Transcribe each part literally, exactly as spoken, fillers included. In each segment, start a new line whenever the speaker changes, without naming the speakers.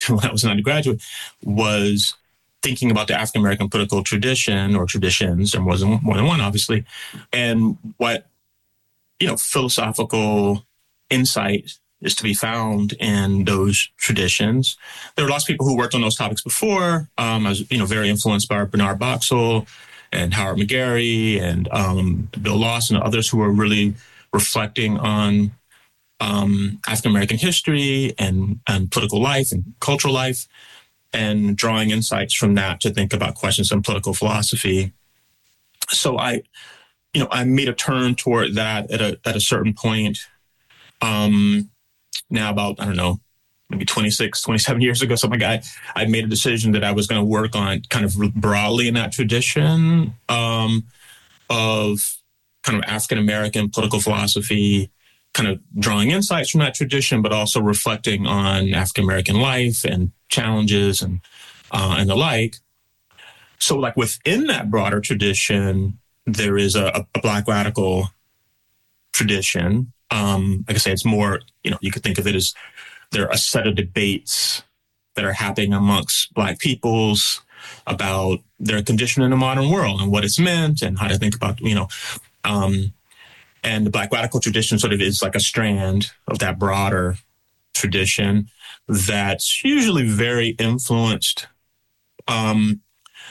when I was an undergraduate was thinking about the African American political tradition or traditions. There wasn't more than one, obviously, and what, you know, philosophical insight is to be found in those traditions. There were lots of people who worked on those topics before. Um, I was, you know, very influenced by Bernard Boxall and Howard McGarry and um, Bill Lawson and others who were really reflecting on um, African American history and, and political life and cultural life, and drawing insights from that to think about questions in political philosophy. So I, you know, I made a turn toward that at a at a certain point. Um, now about, I don't know, maybe twenty-six, twenty-seven years ago, something like that, I, I made a decision that I was going to work on kind of broadly in that tradition um, of kind of African American political philosophy, kind of drawing insights from that tradition, but also reflecting on African American life and challenges and uh, and the like. So, like within that broader tradition, there is a, a Black radical tradition. Um, like I say, it's more, you know, you could think of it as there are a set of debates that are happening amongst Black peoples about their condition in the modern world and what it's meant and how to think about, you know, um, and the Black radical tradition sort of is like a strand of that broader tradition that's usually very influenced um,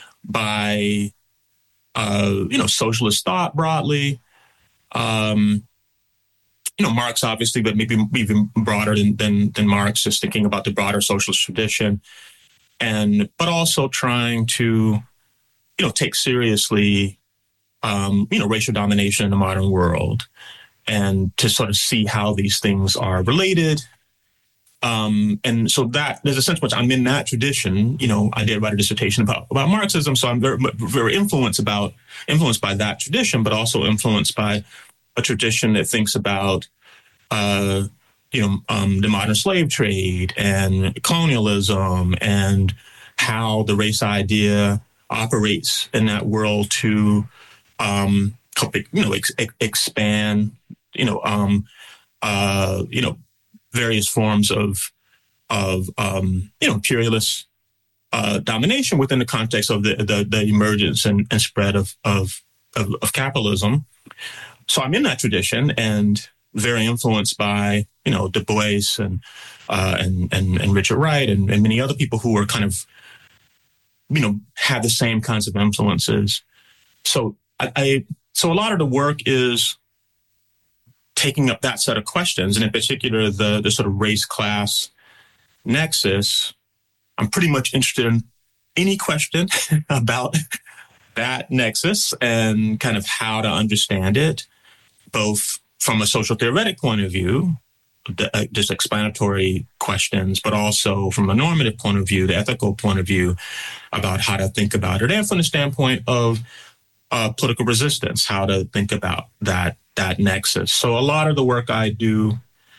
by, uh, you know, socialist thought broadly. Um, you know, Marx, obviously, but maybe even broader than, than, than Marx, just thinking about the broader socialist tradition. And, but also trying to, you know, take seriously, um, you know, racial domination in the modern world and to sort of see how these things are related. Um, and so that there's a sense in which I'm in that tradition. You know, I did write a dissertation about, about Marxism. So I'm very, very influenced about, influenced by that tradition, but also influenced by a tradition that thinks about, uh, you know, um, the modern slave trade and colonialism and how the race idea operates in that world to, um, help, you know, ex- expand, you know, um, uh, you know, various forms of, of, um, you know, imperialist uh, domination within the context of the the, the emergence and, and spread of, of of of capitalism. So I'm in that tradition and very influenced by, you know, Du Bois and uh, and, and and Richard Wright and, and many other people who were kind of, you know, have the same kinds of influences. So I, I so a lot of the work is taking up that set of questions, and in particular the the sort of race class nexus. I'm pretty much interested in any question about that nexus and kind of how to understand it, both from a social theoretic point of view, the, just explanatory questions, but also from a normative point of view, the ethical point of view about how to think about it, and from the standpoint of uh, political resistance, how to think about that that nexus. So a lot of the work I do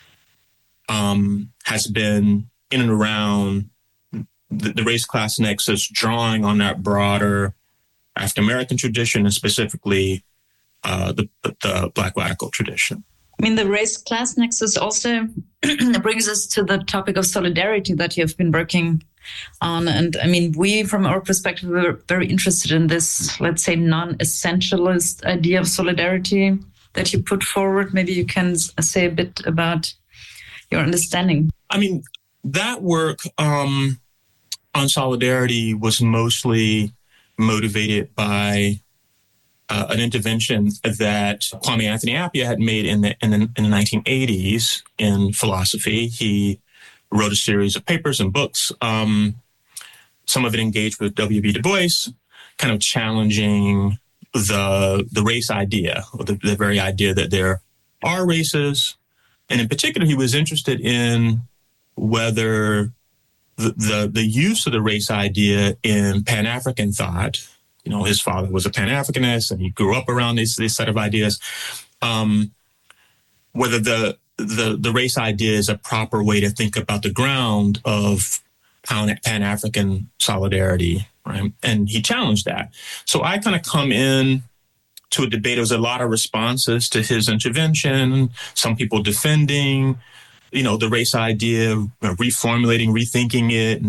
um, has been in and around the, the race class nexus, drawing on that broader African American tradition and specifically uh, the, the Black radical tradition.
I mean, the race class nexus also brings us to the topic of solidarity that you have been working on. And I mean, we, from our perspective, were very interested in this, let's say, non-essentialist idea of solidarity that you put forward. Maybe you can say a bit about your understanding.
I mean, that work um, on solidarity was mostly motivated by uh, an intervention that Kwame Anthony Appiah had made in the, in the in the nineteen eighties in philosophy. He wrote a series of papers and books. Um, some of it engaged with W B Du Bois, kind of challenging the the race idea, or the, the very idea that there are races. And in particular, he was interested in whether the, the, the use of the race idea in Pan-African thought, you know, his father was a Pan-Africanist and he grew up around this, this set of ideas, um, whether the, the, the race idea is a proper way to think about the ground of Pan-African solidarity, right? And he challenged that. So I kind of come in to a debate. There was a lot of responses to his intervention, some people defending, you know, the race idea, reformulating, rethinking it,